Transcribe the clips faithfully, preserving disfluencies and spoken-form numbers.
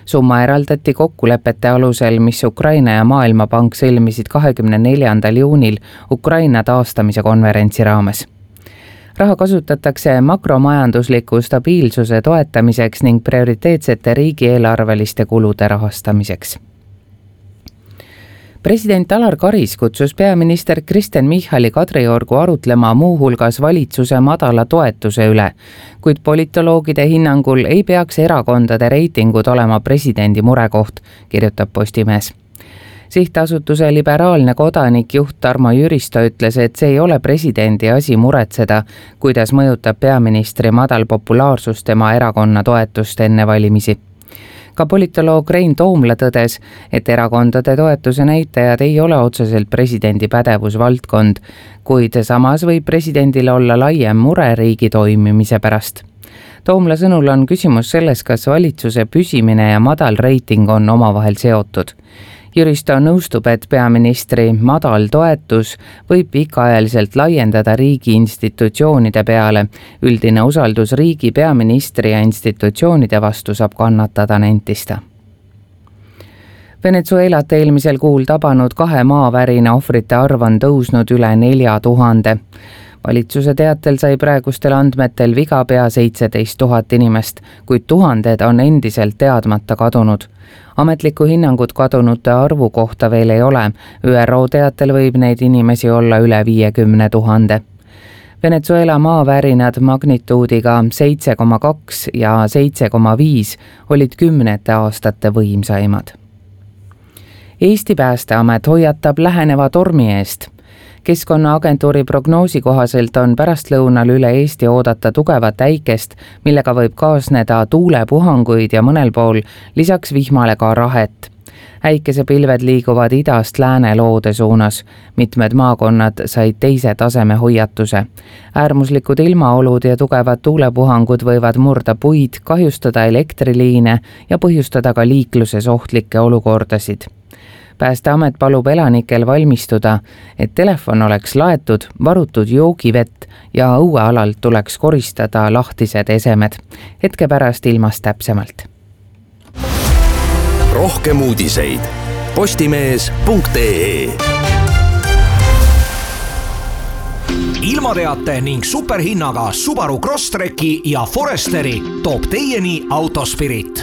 Summa eraldati kokkulepete alusel, mis Ukraina ja Maailmapank sõlmisid kahekümne neljandal juunil Ukraina taastamise konverentsi raames. Raha kasutatakse makromajandusliku stabiilsuse toetamiseks ning prioriteetsete riigieelarveliste kulude rahastamiseks. President Alar Karis kutsus peaminister Kristen Michali Kadriorgu arutlema muuhulgas valitsuse madala toetuse üle, kuid politoloogide hinnangul ei peaks erakondade reitingud olema presidendi murekoht, kirjutab Postimees. Sihtasutuse liberaalne kodanik juht Tarmo Jüristo ütles, et see ei ole presidendi asi muretseda, kuidas mõjutab peaministri madal populaarsus tema erakonna toetust enne valimisi. Ka politoloog Rein Toomla tõdes, et erakondade toetuse näitajad ei ole otseselt presidendi pädevusvaldkond, kuid samas võib presidendil olla laiem mure riigi toimimise pärast. Toomla sõnul on küsimus selles, kas valitsuse püsimine ja madal reiting on omavahel seotud. Jüristo nõustub, et peaministri madal toetus võib pikaajaliselt laiendada riigi institutsioonide peale. Üldine usaldus riigi, peaministri ja institutsioonide vastu saab kannatada, nentista. Venezuelat eelmisel kuul tabanud kahe maavärina ohvrite arv on tõusnud üle nelja tuhande. Valitsuse teatel sai praegustel andmetel viga pea seitseteist tuhat inimest, kuid tuhanded on endiselt teadmata kadunud. Ametlikku hinnangut kadunute arvu kohta veel ei ole. Ü R O teatel võib neid inimesi olla üle viiekümne tuhande. Venezuela maavärinad magnituudiga seitse koma kaks ja seitse koma viis olid kümnete aastate võimsaimad. Eesti Päästeamet hoiatab läheneva tormi eest. Keskkonnaagentuuri prognoosi kohaselt on pärastlõunal üle Eesti oodata tugevat äikest, millega võib kaasneda tuulepuhanguid ja mõnel pool lisaks vihmale ka rahet. Äikesepilved liiguvad idast lääne loode suunas. Mitmed maakonnad said teise taseme hoiatuse. Äärmuslikud ilmaolud ja tugevad tuulepuhangud võivad murda puid, kahjustada elektriliine ja põhjustada ka liikluses ohtlikke olukordasid. Päästeamet palub elanikel valmistuda, et telefon oleks laetud, varutud joogivett ja õuealalt tuleks koristada lahtised esemed. Hetke pärast ilmast täpsemalt. Rohkem uudiseid postimees punkt ee. Ilmateate ning superhinnaga Subaru Crosstreki ja Foresteri toob teieni Autospirit.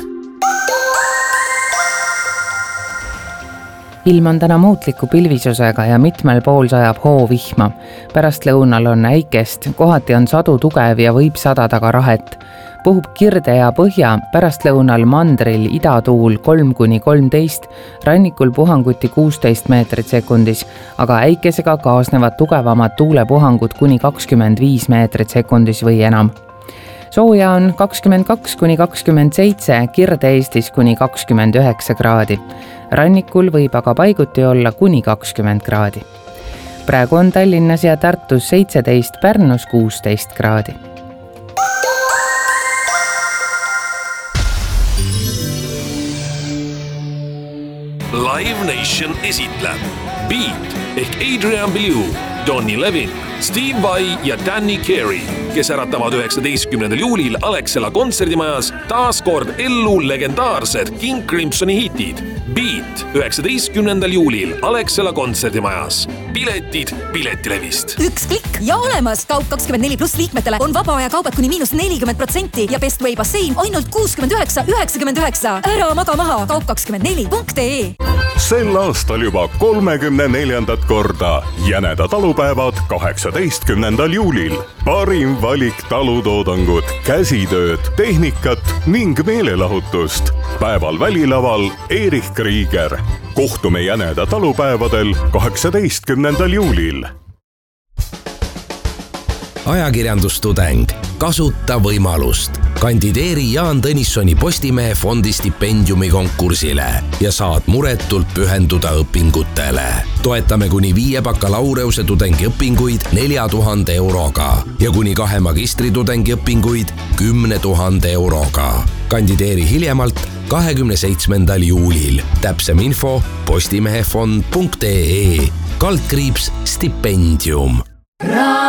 Ilm on täna muutliku pilvisusega ja mitmel pool sajab hoovihma. Pärastlõunal on äikest, kohati on sadu tugev ja võib sadada ka rahet. Puhub kirde ja põhja, pärastlõunal mandril idatuul kolm kuni kolmteist, rannikul puhanguti kuusteist meetrit sekundis, aga äikesega kaasnevad tugevamad tuulepuhangud kuni kakskümmend viis meetrit sekundis või enam. Sooja on kakskümmend kaks kuni kakskümmend seitse, Kirde-Eestis kuni kakskümmend üheksa kraadi. Rannikul võib aga paiguti olla kuni kakskümmend kraadi. Praegu on Tallinnas ja Tartus seitseteist, Pärnus kuusteist kraadi. Live Nation esitleb Beat ehk Adrian Belew, Donny Levin, Steve Vai ja Danny Carey, kes äratavad üheksateistkümnendal juulil Alexela kontserdimajas taas kord ellu legendaarsed King Crimsoni hitid. Beat üheksateistkümnendal juulil Alexela kontserdimajas. Piletid Piletilevist. Üks klikk ja olemas. Kaup kakskümmend neli pluss liikmetele on vaba aja kaubad kuni miinus nelikümmend protsenti ja Best Way bassein ainult kuuskümmend üheksa üheksakümmend üheksa. Ära maga maha. Kaup kakskümmend neli punkt ee. Sel aastal juba kolmekümne neljandat korda Jäneda talupäevad kaheksateistkümnendal juulil. Parim valik talutoodangut, käsitööd, tehnikat ning meelelahutust. Päeval välilaval Erich Krieger. Kohtume Jäneda talupäevadel kaheksateistkümnendal juulil. Ajakirjandustudeng. Kasuta võimalust. Kandideeri Jaan Tõnissoni Postimehe fondi stipendiumi konkursile ja saad muretult pühenduda õpingutele. Toetame kuni viie bakalaureuse tudengi õpinguid nelja tuhande euroga ja kuni kahe magistritudengi õpinguid kümne tuhande euroga. Kandideeri hiljemalt kahekümne seitsmendal juulil. Täpsem info postimehefond punkt ee. Kaldkriips stipendium.